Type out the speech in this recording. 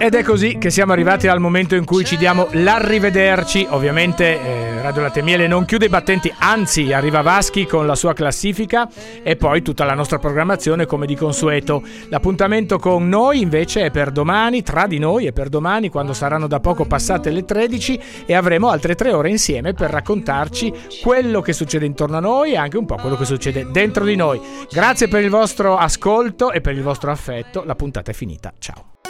Ed è così che siamo arrivati al momento in cui ci diamo l'arrivederci. Ovviamente Radio Latte e Miele non chiude i battenti, anzi arriva Vaschi con la sua classifica e poi tutta la nostra programmazione come di consueto. L'appuntamento con noi invece è per domani, tra di noi è per domani, quando saranno da poco passate le 13 e avremo altre 3 ore insieme per raccontarci quello che succede intorno a noi e anche un po' quello che succede dentro di noi. Grazie per il vostro ascolto e per il vostro affetto. La puntata è finita. Ciao.